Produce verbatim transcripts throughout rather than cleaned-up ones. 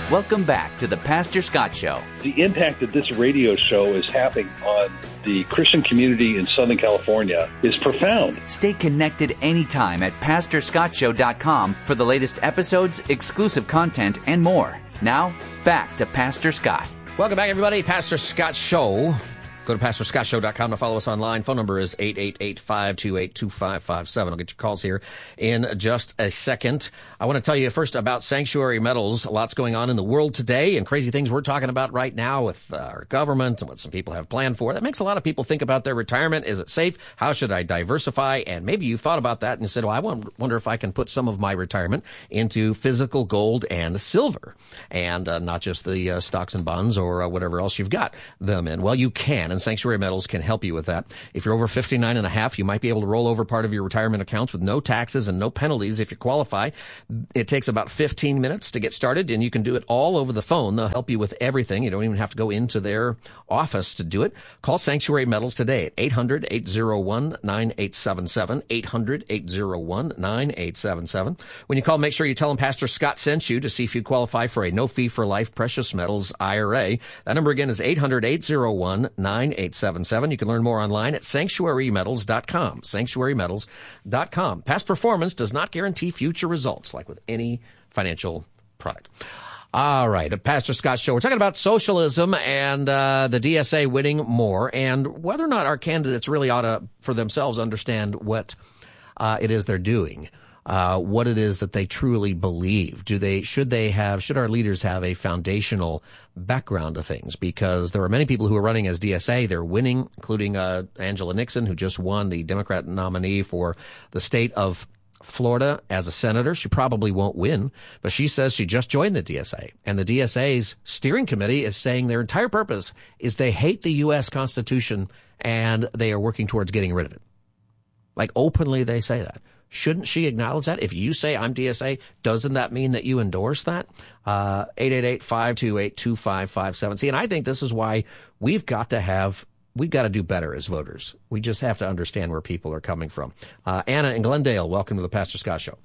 Welcome back to the Pastor Scott Show. The impact that this radio show is having on the Christian community in Southern California is profound. Stay connected anytime at pastor scott show dot com for the latest episodes, exclusive content, and more. Now, back to Pastor Scott. Welcome back, everybody. Pastor Scott Show. Go to pastor scott show dot com to follow us online. Phone number is eight eight eight, five two eight, two five five seven. I'll get your calls here in just a second. I want to tell you first about Sanctuary Metals. Lots going on in the world today and crazy things we're talking about right now with uh, our government and what some people have planned for. That makes a lot of people think about their retirement. Is it safe? How should I diversify? And maybe you thought about that and you said, well, I wonder if I can put some of my retirement into physical gold and silver and uh, not just the uh, stocks and bonds or uh, whatever else you've got them in. Well, you can. And Sanctuary Metals can help you with that. If you're over fifty-nine and a half, you might be able to roll over part of your retirement accounts with no taxes and no penalties if you qualify. It takes about fifteen minutes to get started, and you can do it all over the phone. They'll help you with everything. You don't even have to go into their office to do it. Call Sanctuary Metals today at eight hundred, eight oh one, nine eight seven seven, eight hundred, eight oh one, nine eight seven seven. When you call, make sure you tell them Pastor Scott sent you to see if you qualify for a no-fee-for-life precious metals I R A. That number again is eight hundred, eight oh one, nine eight seven seven. You can learn more online at sanctuary metals dot com. sanctuary metals dot com. Past performance does not guarantee future results, like with any financial product. All right, a Pastor Scott Show. We're talking about socialism and uh, the D S A winning more, and whether or not our candidates really ought to, for themselves, understand what uh, it is they're doing. Uh, what it is that they truly believe. Do they, should they have, should our leaders have a foundational background to things? Because there are many people who are running as D S A. They're winning, including uh, Angela Nixon, who just won, the Democrat nominee for the state of Florida as a senator. She probably won't win, but she says she just joined the D S A. And the D S A's steering committee is saying their entire purpose is they hate the U S Constitution and they are working towards getting rid of it. Like openly they say that. Shouldn't she acknowledge that? If you say I'm D S A, doesn't that mean that you endorse that? Uh, eight eight eight, five two eight, two five five seven. See, and I think this is why we've got to have, we've got to do better as voters. We just have to understand where people are coming from. Uh, Anna in Glendale, welcome to the Pastor Scott Show.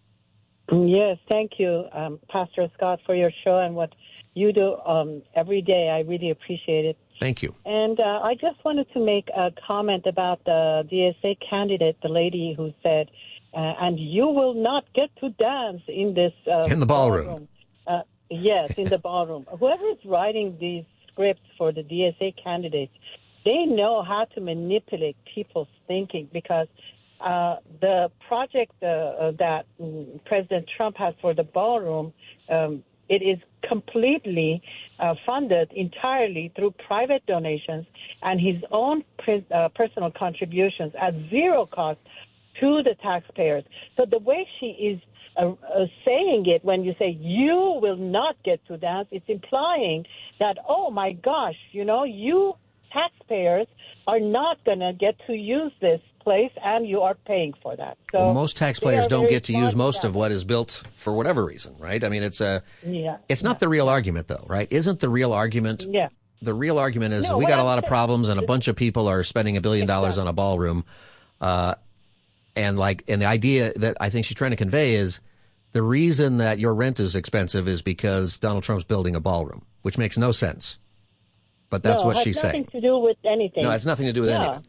Yes, thank you, um, Pastor Scott, for your show and what you do um, every day. I really appreciate it. Thank you. And uh, I just wanted to make a comment about the D S A candidate, the lady who said, uh, and you will not get to dance in this uh, in the ballroom. ballroom. Uh, yes, in the ballroom. Whoever is writing these scripts for the D S A candidates, they know how to manipulate people's thinking because uh, the project uh, uh, that um, President Trump has for the ballroom, um, it is completely uh, funded entirely through private donations and his own pre- uh, personal contributions at zero cost to the taxpayers. So the way she is uh, uh, saying it, when you say you will not get to dance, it's implying that, oh, my gosh, you know, you taxpayers are not going to get to use this place, and you are paying for that. So well, most taxpayers don't get to use most of what is built for whatever reason, right? I mean, it's a, yeah, it's not yeah. the real argument, though, right? Isn't the real argument? Yeah. The real argument is no, we got I'm a lot of problems, and a bunch of people are spending a billion dollars exactly. on a ballroom, uh, and like, and the idea that I think she's trying to convey is the reason that your rent is expensive is because Donald Trump's building a ballroom, which makes no sense. But that's no, what she's saying. It has nothing to do with anything. No, it has nothing to do with yeah. anything.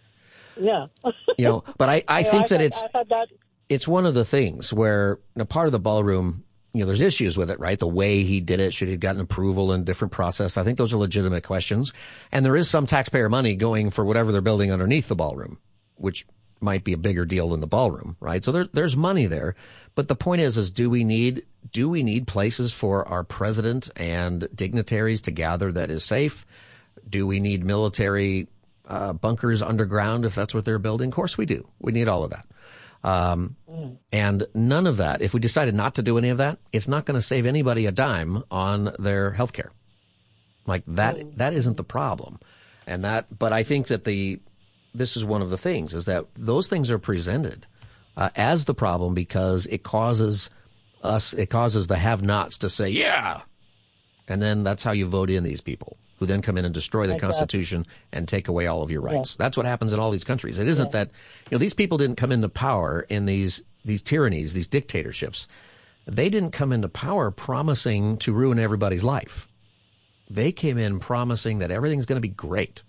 No. You know, but I, I think I that thought, it's I thought that... it's one of the things where you know, part of the ballroom, you know, there's issues with it, right? The way he did it, should he have gotten approval and different process? I think those are legitimate questions. And there is some taxpayer money going for whatever they're building underneath the ballroom, which might be a bigger deal than the ballroom, right? So there, there's money there. But the point is, is do we need do we need places for our president and dignitaries to gather that is safe? Do we need military uh, bunkers underground if that's what they're building? Of course we do. We need all of that. Um, mm. And none of that, if we decided not to do any of that, it's not going to save anybody a dime on their health care. Like that, mm. that isn't the problem. And that, but I think that the, this is one of the things is that those things are presented uh, as the problem because it causes us, it causes the have-nots to say, yeah. And then that's how you vote in these people who then come in and destroy the exactly. Constitution and take away all of your rights. Yeah. That's what happens in all these countries. It isn't yeah. that, you know, these people didn't come into power in these, these tyrannies, these dictatorships. they didn't come into power promising to ruin everybody's life. They came in promising that everything's going to be great.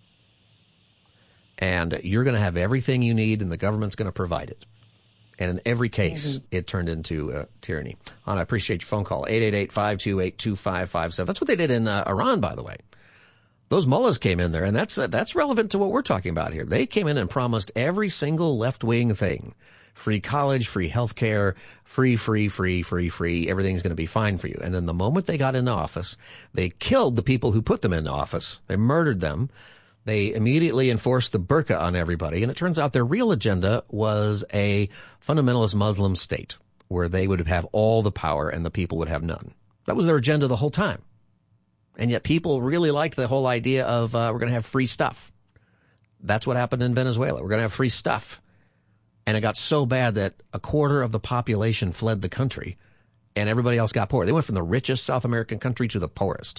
And you're going to have everything you need, and the government's going to provide it. And in every case, mm-hmm. it turned into uh, tyranny. Anna, I appreciate your phone call. eight eight eight, five two eight, two five five seven. That's what they did in uh, Iran, by the way. Those mullahs came in there, and that's uh, that's relevant to what we're talking about here. They came in and promised every single left-wing thing. Free college, free health care, free, free, free, free, free. Everything's going to be fine for you. And then the moment they got into office, they killed the people who put them into office. They murdered them. They immediately enforced the burqa on everybody. And it turns out their real agenda was a fundamentalist Muslim state where they would have all the power and the people would have none. That was their agenda the whole time. And yet people really liked the whole idea of uh, we're going to have free stuff. That's what happened in Venezuela. We're going to have free stuff. And it got so bad that a quarter of the population fled the country and everybody else got poor. They went from the richest South American country to the poorest.